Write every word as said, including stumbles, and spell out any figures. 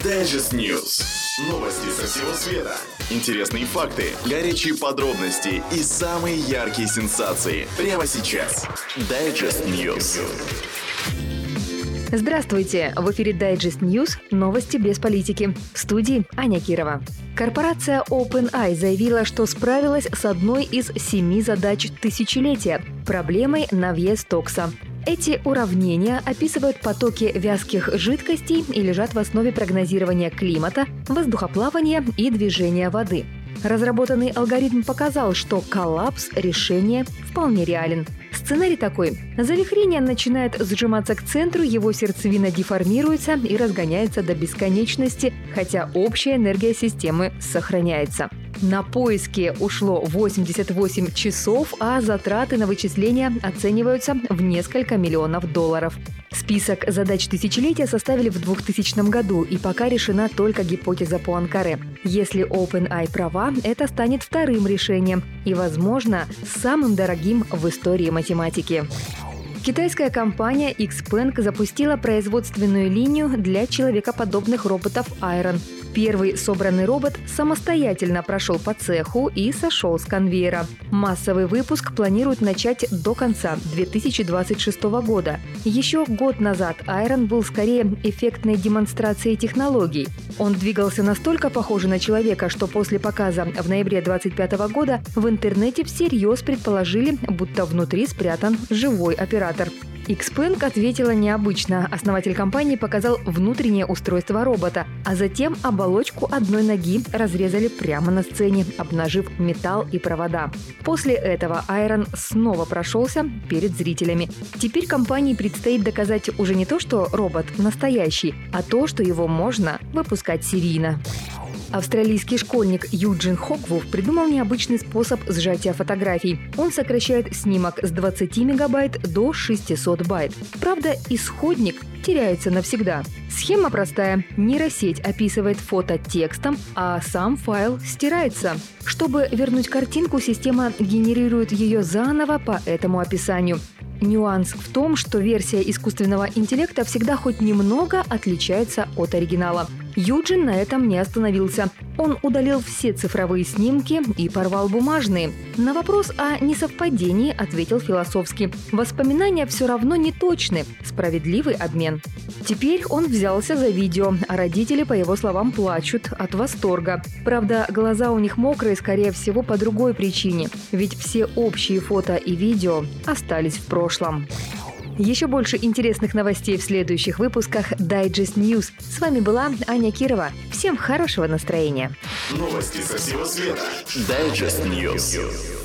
Digest News. Новости со всего света. Интересные факты, горячие подробности и самые яркие сенсации. Прямо сейчас. Digest News. Здравствуйте! В эфире Digest News. Новости без политики. В студии Аня Кирова. Корпорация OpenAI заявила, что справилась с одной из семи задач тысячелетия – проблемой Навье-Стокса. Эти уравнения описывают потоки вязких жидкостей и лежат в основе прогнозирования климата, воздухоплавания и движения воды. Разработанный алгоритм показал, что коллапс решения вполне реален. Сценарий такой. Завихрение начинает сжиматься к центру, его сердцевина деформируется и разгоняется до бесконечности, хотя общая энергия системы сохраняется. На поиски ушло восемьдесят восемь часов, а затраты на вычисления оцениваются в несколько миллионов долларов. Список задач тысячелетия составили в двухтысячном году, и пока решена только гипотеза Пуанкаре. Если OpenAI права, это станет вторым решением и, возможно, самым дорогим в истории математики. Китайская компания Xpeng запустила производственную линию для человекоподобных роботов Iron. Первый собранный робот самостоятельно прошел по цеху и сошел с конвейера. Массовый выпуск планируют начать до конца две тысячи двадцать шестого года. Еще год назад Iron был скорее эффектной демонстрацией технологий. Он двигался настолько похоже на человека, что после показа в ноябре двадцать пятого года в интернете всерьез предположили, будто внутри спрятан живой оператор. Xpeng ответила необычно. Основатель компании показал внутреннее устройство робота, а затем оболочку одной ноги разрезали прямо на сцене, обнажив металл и провода. После этого Iron снова прошелся перед зрителями. Теперь компании предстоит доказать уже не то, что робот настоящий, а то, что его можно выпускать серийно. Австралийский школьник Юджин Хоквуд придумал необычный способ сжатия фотографий. Он сокращает снимок с двадцати мегабайт до шестисот байт. Правда, исходник теряется навсегда. Схема простая. Нейросеть описывает фото текстом, а сам файл стирается. Чтобы вернуть картинку, система генерирует ее заново по этому описанию. Нюанс в том, что версия искусственного интеллекта всегда хоть немного отличается от оригинала. Юджин на этом не остановился. Он удалил все цифровые снимки и порвал бумажные. На вопрос о несовпадении ответил философски: воспоминания все равно не точны. Справедливый обмен. Теперь он взялся за видео, а родители, по его словам, плачут от восторга. Правда, глаза у них мокрые, скорее всего, по другой причине. Ведь все общие фото и видео остались в прошлом. Еще больше интересных новостей в следующих выпусках Digest News. С вами была Аня Кирова. Всем хорошего настроения. Новости со всего света. Digest News.